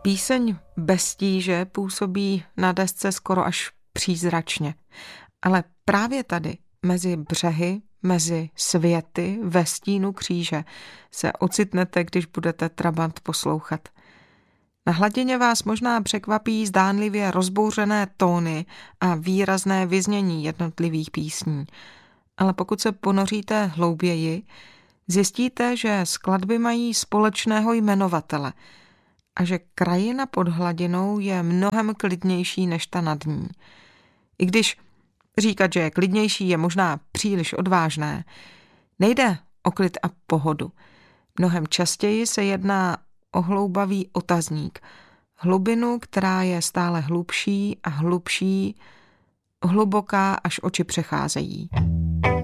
Píseň Bez tíže působí na desce skoro až přízračně. Ale právě tady, mezi břehy, mezi světy, ve stínu kříže, se ocitnete, když budete trabant poslouchat. Na hladině vás možná překvapí zdánlivě rozbouřené tóny a výrazné vyznění jednotlivých písní. Ale pokud se ponoříte hlouběji, zjistíte, že skladby mají společného jmenovatele a že krajina pod hladinou je mnohem klidnější než ta nad ní. I když říkat, že je klidnější, je možná příliš odvážné, nejde o klid a pohodu. Mnohem častěji se jedná o hloubavý otazník, hlubinu, která je stále hlubší a hlubší, hluboká, až oči přecházejí.